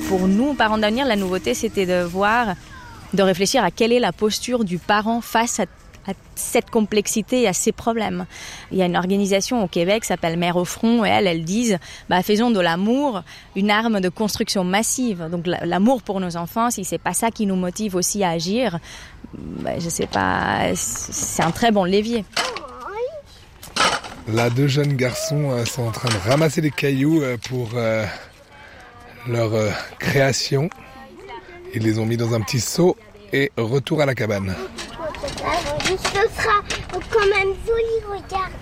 pour nous, parents d'avenir, la nouveauté, c'était de réfléchir à quelle est la posture du parent face à cette complexité et à ces problèmes. Il y a une organisation au Québec qui s'appelle Mères au front et elles disent faisons de l'amour une arme de construction massive. Donc l'amour pour nos enfants, si c'est pas ça qui nous motive aussi à agir, je sais pas, c'est un très bon levier. Là, 2 jeunes garçons sont en train de ramasser des cailloux pour leur création. Ils les ont mis dans un petit seau et retour à la cabane. Ce sera quand même joli, regarde.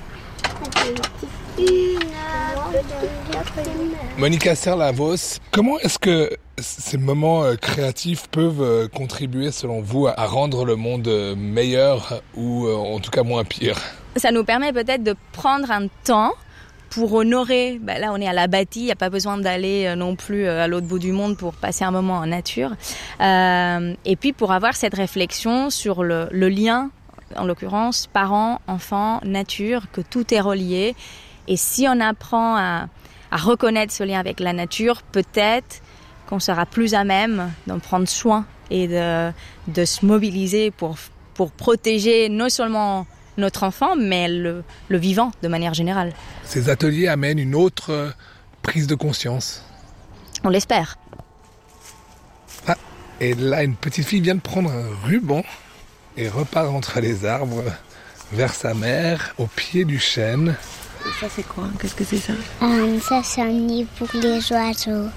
Monica Serlavos, comment est-ce que ces moments créatifs peuvent contribuer, selon vous, à rendre le monde meilleur ou en tout cas moins pire ? Ça nous permet peut-être de prendre un temps pour honorer, là on est à la bâtie, il n'y a pas besoin d'aller non plus à l'autre bout du monde pour passer un moment en nature. Et puis pour avoir cette réflexion sur le lien, en l'occurrence parents, enfants, nature, que tout est relié. Et si on apprend à reconnaître ce lien avec la nature, peut-être qu'on sera plus à même d'en prendre soin et de se mobiliser pour protéger non seulement notre enfant, mais le vivant de manière générale. Ces ateliers amènent une autre prise de conscience. On l'espère. Ah, et là, une petite fille vient de prendre un ruban et repart entre les arbres vers sa mère, au pied du chêne. Et ça, c'est quoi ? Qu'est-ce que c'est ça ? Ça, c'est un nid pour les oiseaux,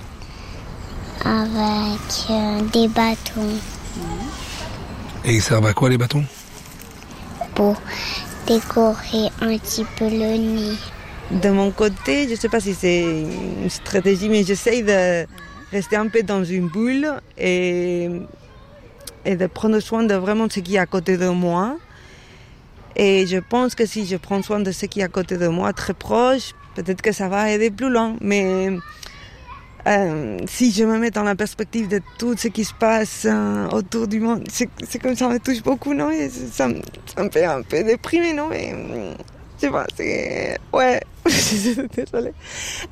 avec des bâtons. Et ils servent à quoi, les bâtons ? Pour décorer un petit peu le nid. De mon côté, je ne sais pas si c'est une stratégie, mais j'essaye de rester un peu dans une bulle et de prendre soin de vraiment ce qui est à côté de moi. Et je pense que si je prends soin de ce qui est à côté de moi, très proche, peut-être que ça va aider plus loin. Mais si je me mets dans la perspective de tout ce qui se passe autour du monde, c'est comme ça me touche beaucoup, non ? Et ça me fait un peu déprimer, non ? Mais je sais pas, c'est... Ouais, désolée.